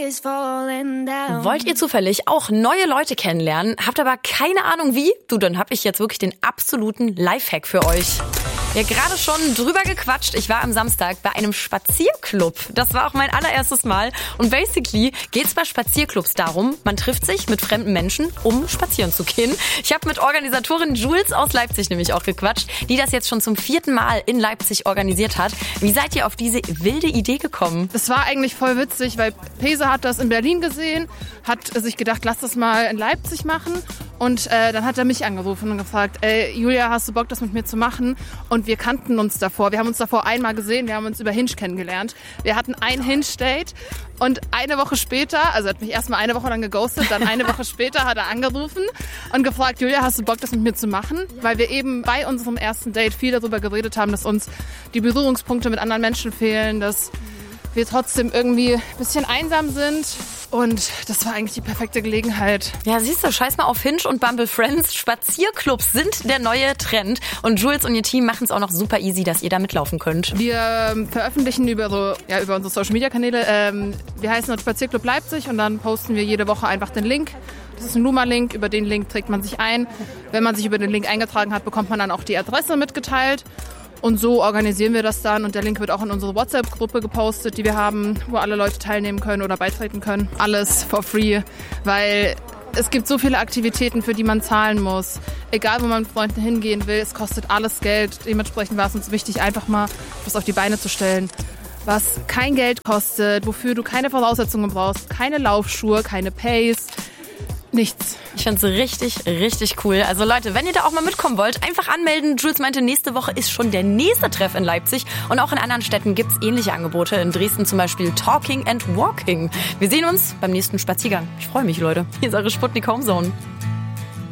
Wollt ihr zufällig auch neue Leute kennenlernen, habt aber keine Ahnung wie? Du, dann hab ich jetzt wirklich den absoluten Lifehack für euch. Ja, gerade schon drüber gequatscht. Ich war am Samstag bei einem Spazierclub. Das war auch mein allererstes Mal. Und basically geht's bei Spazierclubs darum, man trifft sich mit fremden Menschen, um spazieren zu gehen. Ich habe mit Organisatorin Jules aus Leipzig nämlich auch gequatscht, die das jetzt schon zum 4. Mal in Leipzig organisiert hat. Wie seid ihr auf diese wilde Idee gekommen? Es war eigentlich voll witzig, weil Pese hat das in Berlin gesehen, hat sich gedacht, lass das mal in Leipzig machen. Und dann hat er mich angerufen und gefragt, ey, Julia, hast du Bock, das mit mir zu machen? Und wir kannten uns davor. Wir haben uns davor einmal gesehen, wir haben uns über Hinge kennengelernt. Wir hatten ein Hinge-Date und eine Woche später, also er hat mich erstmal eine Woche lang geghostet, dann eine Woche später hat er angerufen und gefragt, Julia, hast du Bock, das mit mir zu machen? Weil wir eben bei unserem ersten Date viel darüber geredet haben, dass uns die Berührungspunkte mit anderen Menschen fehlen, dass wir trotzdem irgendwie ein bisschen einsam sind. Und das war eigentlich die perfekte Gelegenheit. Ja, siehst du, scheiß mal auf Hinge und Bumble Friends. Spazierclubs sind der neue Trend. Und Jules und ihr Team machen es auch noch super easy, dass ihr da mitlaufen könnt. Wir veröffentlichen über unsere Social-Media-Kanäle. Wir heißen dort Spazierclub Leipzig und dann posten wir jede Woche einfach den Link. Das ist ein Luma-Link, über den Link trägt man sich ein. Wenn man sich über den Link eingetragen hat, bekommt man dann auch die Adresse mitgeteilt. Und so organisieren wir das dann und der Link wird auch in unsere WhatsApp-Gruppe gepostet, die wir haben, wo alle Leute teilnehmen können oder beitreten können. Alles for free, weil es gibt so viele Aktivitäten, für die man zahlen muss. Egal, wo man mit Freunden hingehen will, es kostet alles Geld. Dementsprechend war es uns wichtig, einfach mal was auf die Beine zu stellen, was kein Geld kostet, wofür du keine Voraussetzungen brauchst, keine Laufschuhe, keine Pace. Nichts. Ich find's richtig, richtig cool. Also Leute, wenn ihr da auch mal mitkommen wollt, einfach anmelden. Jules meinte, nächste Woche ist schon der nächste Treff in Leipzig. Und auch in anderen Städten gibt's ähnliche Angebote. In Dresden zum Beispiel Talking and Walking. Wir sehen uns beim nächsten Spaziergang. Ich freue mich, Leute. Hier ist eure Sputnik Homezone.